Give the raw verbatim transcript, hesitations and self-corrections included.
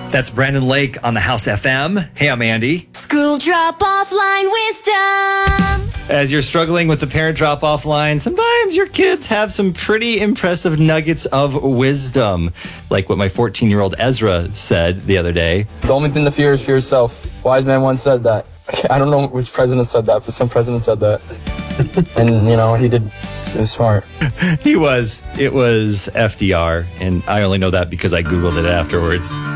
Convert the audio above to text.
That's Brandon Lake on the House F M. Hey, I'm Andy. School drop-off line wisdom. As you're struggling with the parent drop-off line, sometimes your kids have some pretty impressive nuggets of wisdom. Like what my fourteen-year-old Ezra said the other day. The only thing to fear is fear yourself. Wise man once said that. I don't know which president said that, but some president said that. And, you know, he did. He was smart. He was. It was F D R, and I only know that because I Googled it afterwards.